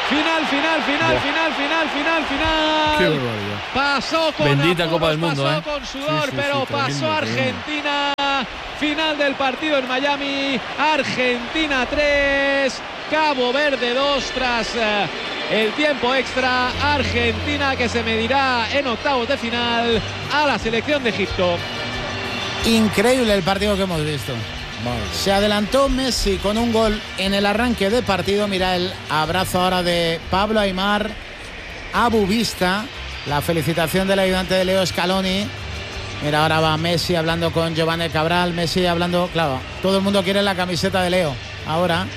Qué barbaridad. Pasó con bendita apuros, Copa del Mundo, pasó con sudor, pero pasó Argentina. Final del partido en Miami. Argentina 3, Cabo Verde 2 tras el tiempo extra. Argentina que se medirá en octavos de final a la selección de Egipto. Increíble el partido que hemos visto. Se adelantó Messi con un gol en el arranque de partido. Mira el abrazo ahora de Pablo Aimar a Bubista. La felicitación del ayudante de Leo Scaloni. Mira, ahora va Messi hablando con Giovanni Cabral. Messi hablando, claro, todo el mundo quiere la camiseta de Leo. Ahora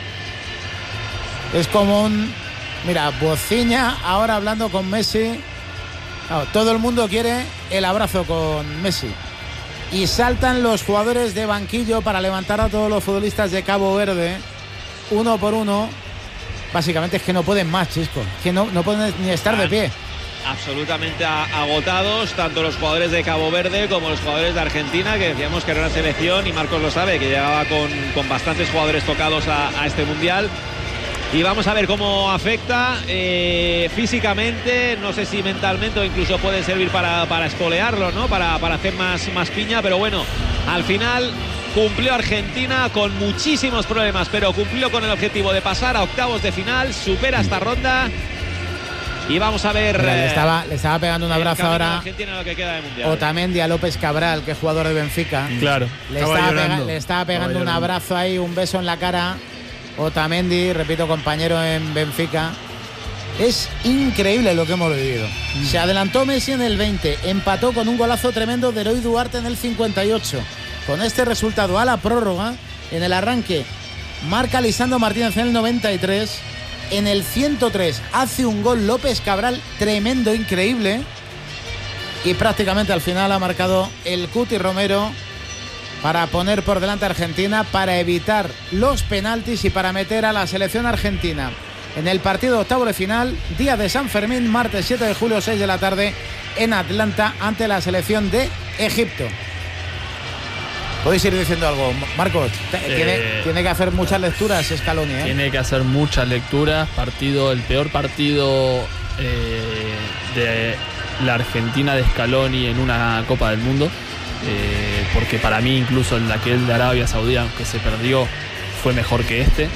es como un... Mira, Bociña ahora hablando con Messi. Claro, todo el mundo quiere el abrazo con Messi. Y saltan los jugadores de banquillo para levantar a todos los futbolistas de Cabo Verde, uno por uno. Básicamente es que no pueden más, Chisco. Que no pueden ni estar de pie. Absolutamente agotados, tanto los jugadores de Cabo Verde como los jugadores de Argentina, que decíamos que era una selección, y Marcos lo sabe, que llegaba con bastantes jugadores tocados a este Mundial. Y vamos a ver cómo afecta físicamente, no sé si mentalmente o incluso puede servir para espolearlo, ¿no? Para hacer más piña, pero bueno, al final cumplió Argentina con muchísimos problemas, pero cumplió con el objetivo de pasar a octavos de final, supera esta ronda. Y vamos a ver... Le estaba pegando un abrazo ahora Argentina, lo que queda de mundial. Otamendi a López Cabral, que es jugador de Benfica. Claro. Le estaba pegando un abrazo ahí, un beso en la cara. Otamendi, repito, compañero en Benfica. Es increíble lo que hemos vivido. Se adelantó Messi en el 20, empató con un golazo tremendo de Eloy Duarte en el 58. Con este resultado a la prórroga, en el arranque marca Lisandro Martínez en el 93. En el 103 hace un gol López Cabral tremendo, increíble. Y prácticamente al final ha marcado el Cuti Romero para poner por delante a Argentina, para evitar los penaltis y para meter a la selección argentina en el partido de octavo de final, día de San Fermín, martes 7 de julio, 6 de la tarde, en Atlanta, ante la selección de Egipto. Podéis ir diciendo algo, Marcos. Tiene que hacer muchas lecturas Scaloni, ¿eh? Tiene que hacer muchas lecturas. El peor partido de la Argentina de Scaloni en una Copa del Mundo. Porque para mí incluso en aquel de Arabia Saudí, aunque se perdió, fue mejor que este.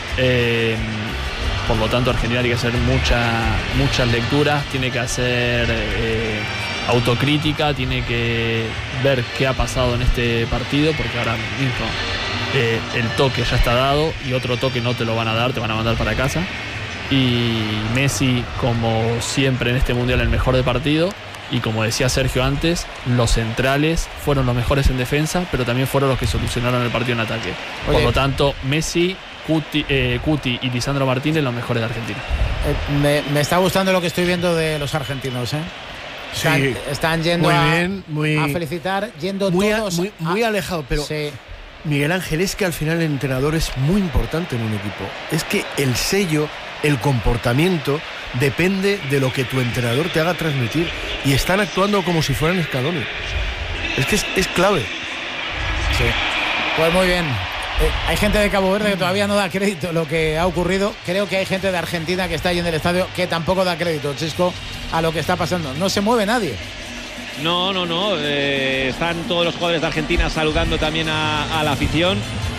Por lo tanto, Argentina tiene que hacer muchas lecturas, tiene que hacer autocrítica, tiene que ver qué ha pasado en este partido, porque ahora mismo el toque ya está dado y otro toque no te lo van a dar, te van a mandar para casa. Y Messi, como siempre en este Mundial, el mejor de partido. Y como decía Sergio antes, los centrales fueron los mejores en defensa, pero también fueron los que solucionaron el partido en ataque. Por lo tanto, Messi, Cuti y Lisandro Martínez, los mejores de Argentina. Me está gustando lo que estoy viendo de los argentinos, ¿eh? Están yendo a felicitar, yendo todos muy alejado, pero sí. Miguel Ángel, es que al final el entrenador es muy importante en un equipo. Es que el sello, el comportamiento depende de lo que tu entrenador te haga transmitir, y están actuando como si fueran Scaloni. Es que es clave. Sí. Pues muy bien. Hay gente de Cabo Verde que todavía no da crédito a lo que ha ocurrido. Creo que hay gente de Argentina que está ahí en el estadio que tampoco da crédito, Chisco, a lo que está pasando. No se mueve nadie. No. Están todos los jugadores de Argentina saludando también a la afición.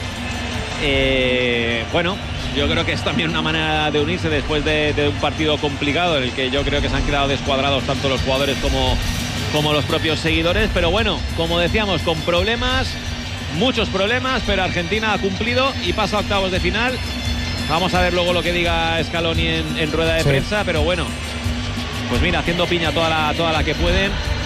Bueno, yo creo que es también una manera de unirse después de un partido complicado en el que yo creo que se han quedado descuadrados tanto los jugadores como los propios seguidores. Pero bueno, como decíamos, con problemas, muchos problemas, pero Argentina ha cumplido y pasa a octavos de final. Vamos a ver luego lo que diga Scaloni en rueda de prensa, pero bueno, pues mira, haciendo piña toda la que pueden.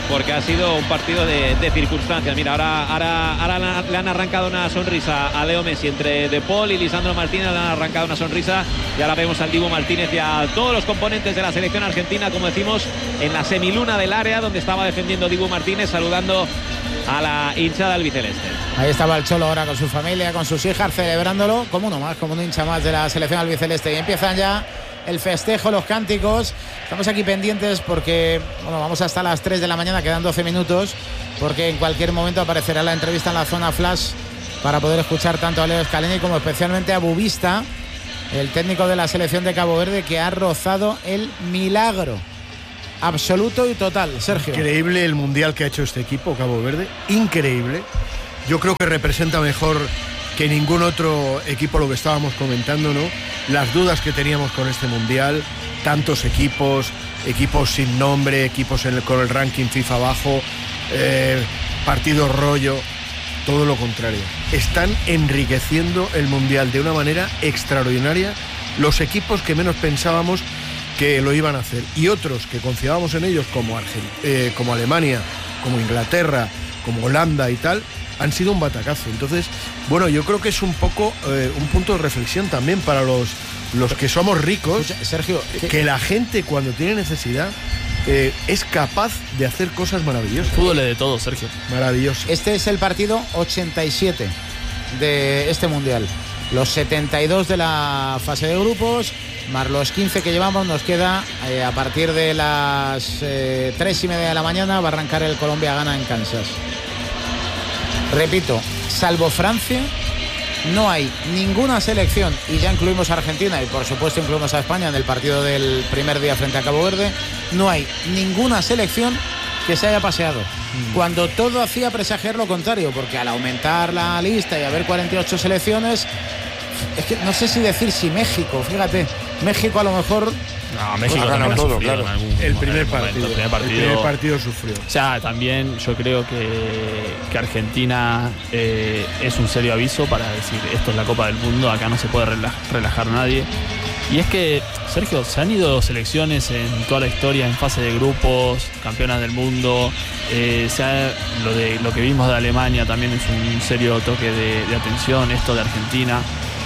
porque ha sido un partido de circunstancias. Mira, ahora le han arrancado una sonrisa a Leo Messi. Entre De Paul y Lisandro Martínez le han arrancado una sonrisa, y ahora vemos al Dibu Martínez y a todos los componentes de la selección argentina, como decimos, en la semiluna del área donde estaba defendiendo Dibu Martínez, saludando a la hinchada albiceleste. Ahí estaba el Cholo ahora con su familia, con sus hijas, celebrándolo como uno más, como un hincha más de la selección albiceleste. Y empiezan ya el festejo, los cánticos. Estamos aquí pendientes porque vamos hasta las 3 de la mañana, quedan 12 minutos, porque en cualquier momento aparecerá la entrevista en la zona flash para poder escuchar tanto a Leo Scaloni como especialmente a Bubista, el técnico de la selección de Cabo Verde, que ha rozado el milagro absoluto y total. Sergio. Increíble el mundial que ha hecho este equipo, Cabo Verde. Increíble. Yo creo que representa mejor que ningún otro equipo lo que estábamos comentando, ¿no? Las dudas que teníamos con este mundial, tantos equipos sin nombre, equipos con el ranking FIFA bajo, partidos rollo, todo lo contrario. Están enriqueciendo el mundial de una manera extraordinaria los equipos que menos pensábamos que lo iban a hacer, y otros que confiábamos en ellos como Alemania, como Inglaterra, como Holanda y tal, han sido un batacazo. Entonces, bueno, yo creo que es un poco un punto de reflexión también para los que somos ricos. Escucha, Sergio, que la gente cuando tiene necesidad es capaz de hacer cosas maravillosas. Fútbol de todo, Sergio. Maravilloso. Este es el partido 87 de este mundial. Los 72 de la fase de grupos, más los 15 que llevamos, nos queda a partir de las 3:30 de la mañana, va a arrancar el Colombia-Ghana en Kansas. Repito, salvo Francia, no hay ninguna selección, y ya incluimos a Argentina y por supuesto incluimos a España en el partido del primer día frente a Cabo Verde, no hay ninguna selección que se haya paseado, cuando todo hacía presagiar lo contrario, porque al aumentar la lista y haber 48 selecciones, es que no sé si decir si México, fíjate, México a lo mejor... No, México ha ganado todo, claro. El primer partido sufrió. O sea, también yo creo que Argentina es un serio aviso para decir, esto es la Copa del Mundo, acá no se puede relajar nadie. Y es que, Sergio, se han ido selecciones en toda la historia en fase de grupos, campeonas del mundo. Lo que vimos de Alemania también es un serio toque de atención, esto de Argentina.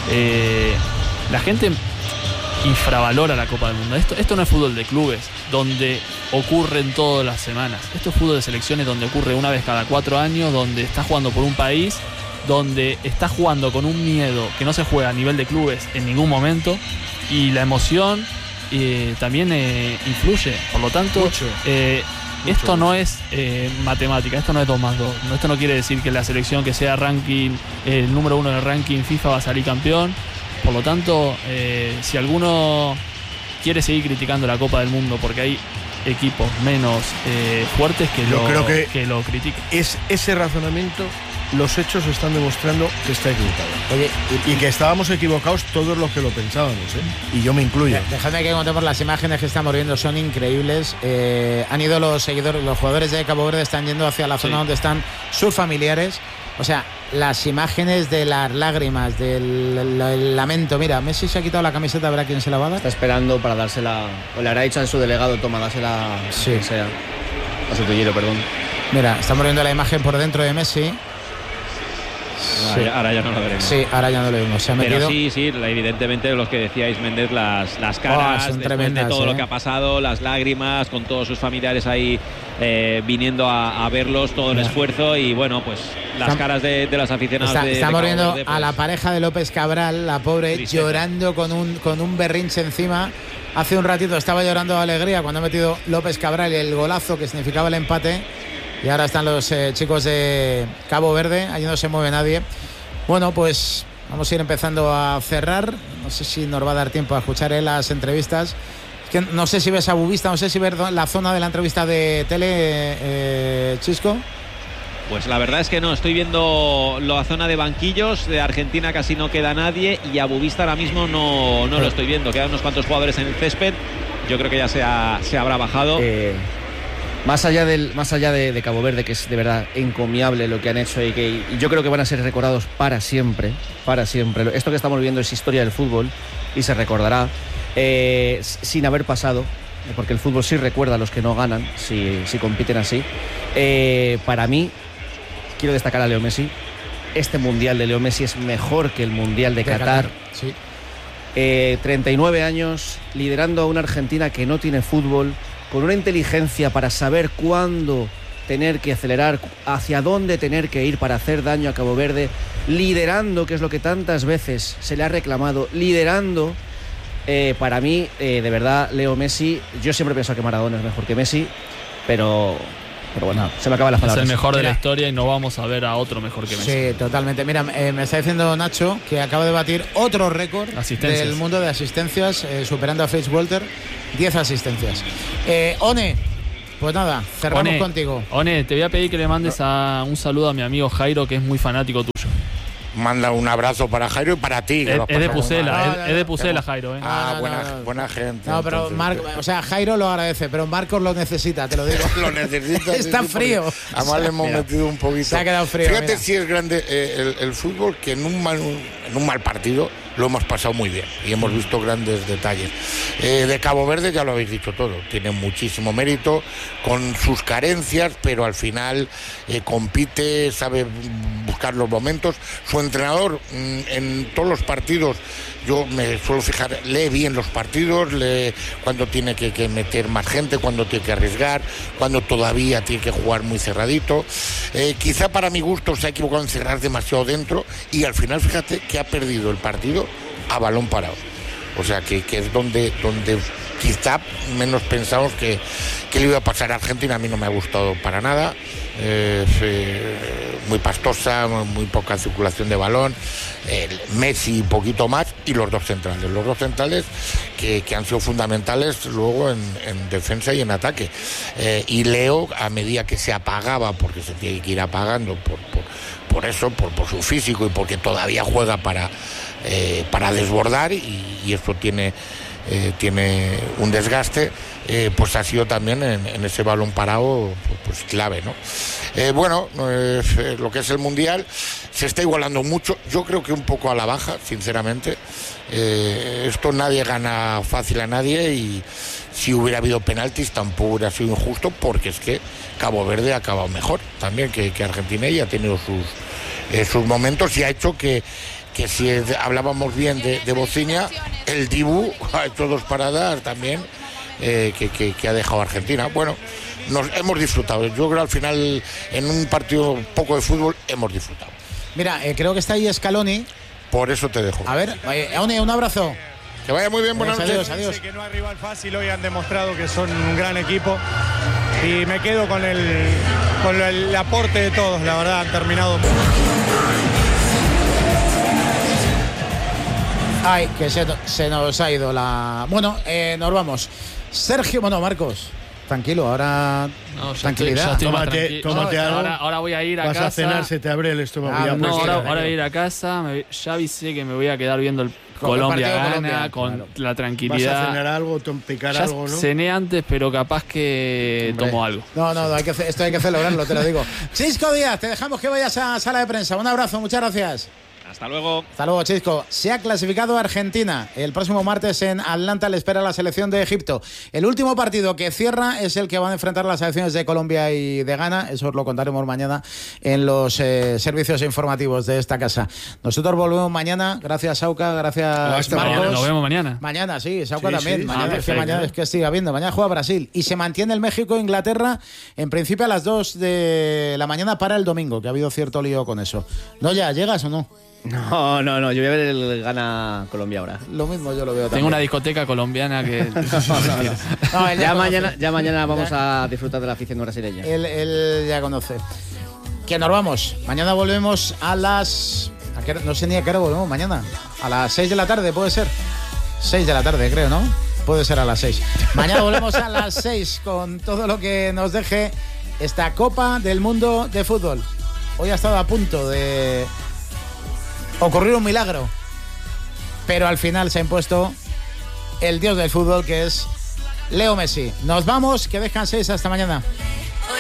La gente infravalora la Copa del Mundo. Esto no es fútbol de clubes, donde ocurren todas las semanas. Esto es fútbol de selecciones, donde ocurre una vez cada 4 años, donde estás jugando por un país, donde estás jugando con un miedo que no se juega a nivel de clubes en ningún momento, y la emoción también influye. Por lo tanto, esto no es matemática, esto no es 2 más 2. Esto no quiere decir que la selección que sea el número 1 del ranking FIFA va a salir campeón. Por lo tanto, si alguno quiere seguir criticando la Copa del Mundo porque hay equipos menos fuertes, que lo critiquen. Es ese razonamiento, los hechos están demostrando que está equivocado. Oye, y que estábamos equivocados todos los que lo pensábamos, y yo me incluyo. Dejadme que contemos las imágenes que estamos viendo, son increíbles. Han ido los jugadores de Cabo Verde están yendo hacia la zona donde están sus familiares. O sea, las imágenes de las lágrimas, del lamento. Mira, Messi se ha quitado la camiseta, verá quién se la va a dar. Está esperando para dársela, o le hará dicho a su delegado, toma, dásela, sí, sea, a su tullero, perdón. Mira, estamos viendo la imagen por dentro de Messi. Sí. Ahora ya no lo veremos. Sí, ahora ya no lo vemos. Se ha metido. Pero sí, evidentemente los que decíais, Méndez, las caras después de todo lo que ha pasado, las lágrimas, con todos sus familiares ahí viniendo a verlos, todo el esfuerzo, y bueno, pues las caras de las aficionadas. Estamos viendo a la pareja de López Cabral, la pobre, tristeza, llorando con un berrinche encima. Hace un ratito estaba llorando de alegría cuando ha metido López Cabral el golazo que significaba el empate. Y ahora están los chicos de Cabo Verde, allí no se mueve nadie. Bueno, pues vamos a ir empezando a cerrar. No sé si nos va a dar tiempo a escuchar las entrevistas. Es que no sé si ves a Bubista, no sé si ves la zona de la entrevista de tele, Chisco. Pues la verdad es que no, estoy viendo la zona de banquillos, de Argentina casi no queda nadie, y a Bubista ahora mismo no lo estoy viendo. Quedan unos cuantos jugadores en el césped, yo creo que ya se habrá bajado. Más allá de Cabo Verde, que es de verdad encomiable lo que han hecho, y yo creo que van a ser recordados para siempre. Esto que estamos viviendo es historia del fútbol y se recordará sin haber pasado porque el fútbol sí recuerda a los que no ganan, si compiten así. Para mí, quiero destacar a Leo Messi. Este Mundial de Leo Messi es mejor que el Mundial de Qatar. Sí. 39 años, liderando a una Argentina que no tiene fútbol, con una inteligencia para saber cuándo tener que acelerar, hacia dónde tener que ir para hacer daño a Cabo Verde, liderando, que es lo que tantas veces se le ha reclamado, liderando. Para mí, de verdad, Leo Messi, yo siempre he pensado que Maradona es mejor que Messi, pero bueno, se me acaban las palabras. Es el mejor de la historia y no vamos a ver a otro mejor que Messi. Sí, totalmente. Mira, me está diciendo Nacho que acaba de batir otro récord del mundo de asistencias, superando a Fritz Walter, 10 asistencias. One, pues nada, cerramos contigo. One, te voy a pedir que le mandes un saludo a mi amigo Jairo, que es muy fanático tuyo. Manda un abrazo para Jairo y para ti. Es de Pucela, es de Pucela, Jairo. Buena gente. No, pero Jairo lo agradece, pero Marcos lo necesita, te lo digo. Lo necesita. Está frío. Además le hemos metido un poquito. Se ha quedado frío. Fíjate si es grande el fútbol, que en un mal partido lo hemos pasado muy bien y hemos visto grandes detalles. De Cabo Verde ya lo habéis dicho todo, tiene muchísimo mérito, con sus carencias, pero al final compite, sabe buscar los momentos. Su entrenador en todos los partidos, yo me suelo fijar, lee bien los partidos, cuando tiene que meter más gente, cuando tiene que arriesgar, cuando todavía tiene que jugar muy cerradito. Quizá para mi gusto se ha equivocado en cerrar demasiado dentro y al final fíjate que ha perdido el partido a balón parado. O sea que es donde quizá menos pensamos que le iba a pasar a Argentina. A mí no me ha gustado para nada. Muy pastosa, muy poca circulación de balón. Messi un poquito más y los dos centrales que han sido fundamentales luego en defensa y en ataque. Y Leo, a medida que se apagaba, porque se tiene que ir apagando por eso, por su físico y porque todavía juega para desbordar y eso tiene un desgaste, pues ha sido también en ese balón parado pues clave, ¿no? Lo que es el Mundial se está igualando mucho, yo creo que un poco a la baja, sinceramente. Esto nadie gana fácil a nadie y si hubiera habido penaltis tampoco hubiera sido injusto, porque es que Cabo Verde ha acabado mejor también que Argentina y ha tenido sus momentos y ha hecho que si hablábamos bien de Bociña, el Dibu ha hecho 2 paradas también que ha dejado a Argentina. Bueno, nos hemos disfrutado. Yo creo al final en un partido poco de fútbol hemos disfrutado. Mira, creo que está ahí Scaloni. Por eso te dejo. A ver, un abrazo. Que vaya muy bien, buenas noches. Adiós. Que no hay rival fácil, hoy han demostrado que son un gran equipo y me quedo con el aporte de todos, la verdad han terminado muy bien. Ay, que se nos ha ido la... Bueno, nos vamos. Sergio, Marcos, tranquilo, ahora tranquilidad. Tómate algo. Ahora voy a ir a casa. Vas a cenar, se te abre el estómago. Ahora voy a ir a casa. Ya avisé que me voy a quedar viendo el Colombia gana, con la tranquilidad. Vas a cenar algo, picar ya algo, ¿no? Cené antes, pero capaz que tomo algo. No, esto hay que celebrarlo, te lo digo. Chisco Díaz, te dejamos que vayas a sala de prensa. Un abrazo, muchas gracias. Hasta luego. Hasta luego, Chisco. Se ha clasificado Argentina. El próximo martes en Atlanta le espera la selección de Egipto. El último partido que cierra es el que van a enfrentar las selecciones de Colombia y de Ghana. Eso os lo contaremos mañana en los servicios informativos de esta casa. Nosotros volvemos mañana. Gracias, Sauca. Gracias, Marcos. Nos vemos mañana. Mañana, sí. Sauca también. Sí. Mañana es que siga viendo. Mañana juega Brasil. Y se mantiene el México-Inglaterra en principio a las 2 de la mañana para el domingo, que ha habido cierto lío con eso. ¿No ya llegas o no? No, yo voy a ver el Ghana Colombia ahora. Lo mismo yo lo veo también. Tengo una discoteca colombiana que... Ya mañana vamos a disfrutar de la afición brasileña. Él ya conoce. Que nos vamos. Mañana volvemos a las... No sé ni a qué hora volvemos mañana. A las 6 de la tarde, puede ser. 6 de la tarde, creo, ¿no? Puede ser a las 6. Mañana volvemos a las 6 con todo lo que nos deje esta Copa del Mundo de Fútbol. Hoy ha estado a punto de ocurrir un milagro, pero al final se ha impuesto el dios del fútbol, que es Leo Messi. Nos vamos, que descanséis hasta mañana.